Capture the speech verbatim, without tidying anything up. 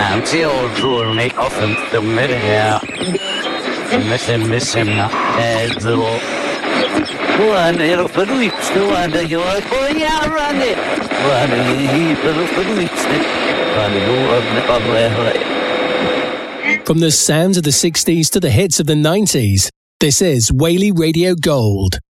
till journey often the middle. Missing, missing, as the one little for weeks, the one that you're going out run it. One little for weeks, one little. From the sounds of the sixties to the hits of the nineties, this is Whaley Radio Gold.